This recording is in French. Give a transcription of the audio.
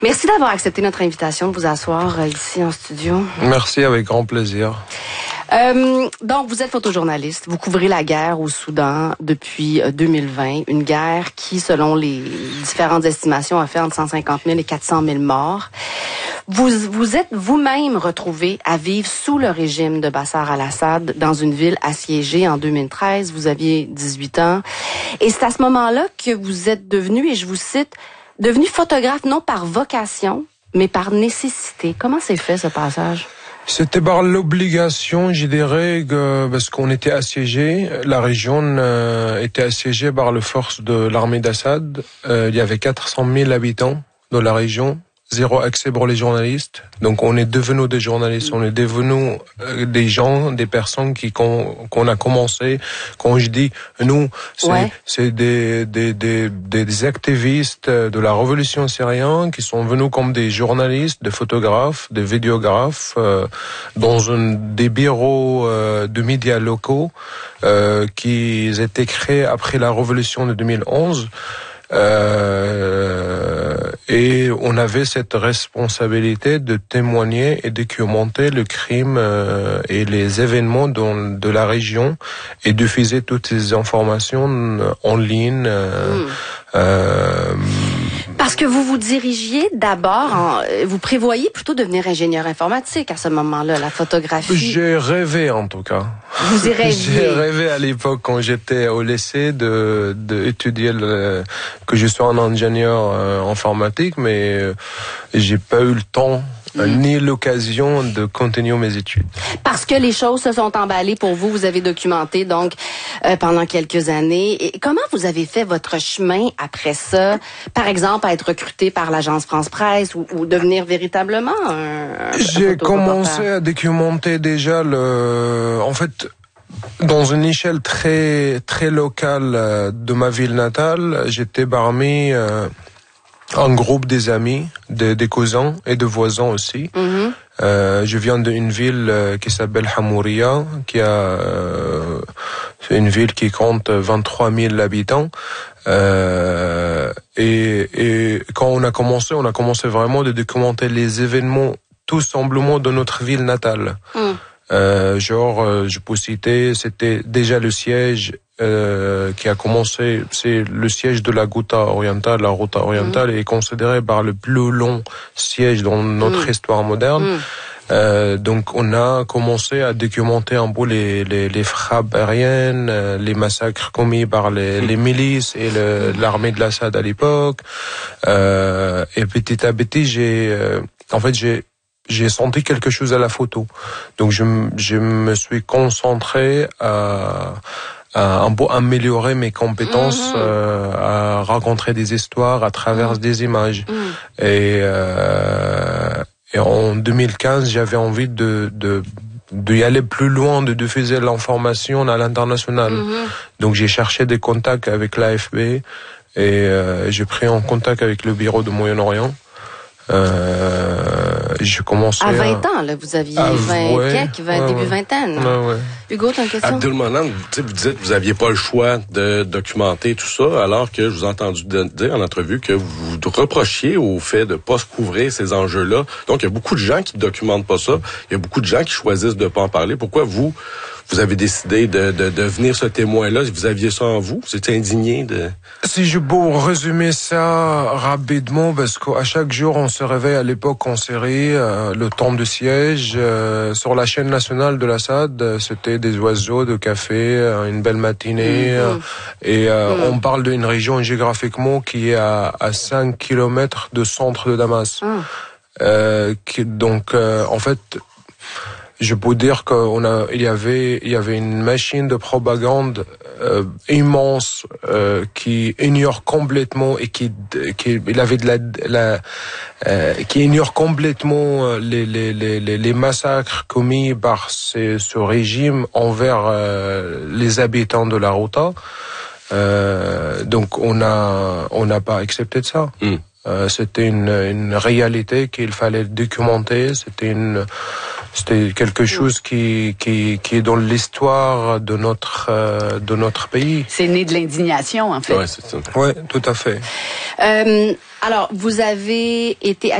Merci d'avoir accepté notre invitation de vous asseoir ici en studio. Merci, avec grand plaisir. Donc, vous êtes photojournaliste. Vous couvrez la guerre au Soudan depuis 2020. Une guerre qui, selon les différentes estimations, a fait entre 150 000 et 400 000 morts. Vous êtes vous-même retrouvé à vivre sous le régime de Bachar al-Assad dans une ville assiégée en 2013. Vous aviez 18 ans. Et c'est à ce moment-là que vous êtes devenu, et je vous cite, devenu photographe non par vocation, mais par nécessité. Comment s'est fait ce passage? C'était par l'obligation, je dirais, parce qu'on était assiégé. La région était assiégée par les forces de l'armée d'Assad. Il y avait 400 000 habitants dans la région. 0 accès pour les journalistes. Donc on est devenus des journalistes, on est devenus des gens, des personnes qu'on a commencé. Quand je dis nous, c'est des activistes de la révolution syrienne qui sont venus comme des journalistes, des photographes, des vidéographes dans des bureaux de médias locaux qui étaient créés après la révolution de 2011. Et on avait cette responsabilité de témoigner et de documenter le crime et les événements de la région et diffuser toutes ces informations en ligne. Parce que vous vous dirigiez d'abord, vous prévoyez plutôt devenir ingénieur informatique à ce moment-là, la photographie. J'ai rêvé en tout cas. Vous y rêviez? J'ai rêvé à l'époque quand j'étais au lycée de étudier que je sois un ingénieur informatique, mais j'ai pas eu le temps ni l'occasion de continuer mes études. Parce que les choses se sont emballées pour vous, vous avez documenté donc pendant quelques années. Et comment vous avez fait votre chemin après ça? Par exemple, à être recruté par l'agence France Presse ou devenir véritablement un J'ai commencé à documenter déjà en fait, dans une échelle très très locale de ma ville natale. J'étais parmi un groupe des amis, des cousins et de voisins aussi. Je viens d'une ville qui s'appelle Hamouria, c'est une ville qui compte 23 000 habitants. Et quand on a commencé vraiment de documenter les événements tout simplement de notre ville natale. Je peux citer, c'était déjà le siège qui a commencé, c'est le siège de la Ghouta orientale. La Ghouta orientale est considérée par le plus long siège dans notre histoire moderne. Donc on a commencé à documenter un peu les frappes aériennes, les massacres commis par les milices et l'armée de l'Assad à l'époque. Et petit à petit, j'ai senti quelque chose à la photo. Donc je me suis concentré à un peu améliorer mes compétences, à raconter des histoires à travers des images. Et en 2015, j'avais envie d'y aller plus loin, de diffuser l'information à l'international. Donc j'ai cherché des contacts avec l'AFP et j'ai pris en contact avec le bureau de Moyen-Orient. J'ai commencé à 20 ans, là, vous aviez 20 début vingtaine. Hugo, t'as une question? Abdelmanan, vous dites que vous aviez pas le choix de documenter tout ça, alors que je vous ai entendu dire en entrevue que vous reprochiez au fait de pas se couvrir ces enjeux-là. Donc, il y a beaucoup de gens qui documentent pas ça. Il y a beaucoup de gens qui choisissent de pas en parler. Pourquoi vous avez décidé de devenir ce témoin-là? Vous aviez ça en vous? Vous étiez indigné de... Si je peux résumer ça rapidement, parce qu'à chaque jour, on se réveille à l'époque en Syrie, le temps de siège, sur la chaîne nationale de l'Assad, c'était des oiseaux de café, une belle matinée, et on parle d'une région géographiquement qui est à 5 kilomètres du centre de Damas. Donc, en fait, je peux dire il y avait une machine de propagande immense qui ignore complètement et qui ignore complètement les massacres commis par ce régime envers les habitants de la Ghouta. Donc on n'a pas accepté de ça. C'était une réalité qu'il fallait documenter. C'était C'était quelque chose qui est dans l'histoire de notre pays. C'est né de l'indignation, en fait. Ouais, c'est ça. Ouais, tout à fait. Alors, vous avez été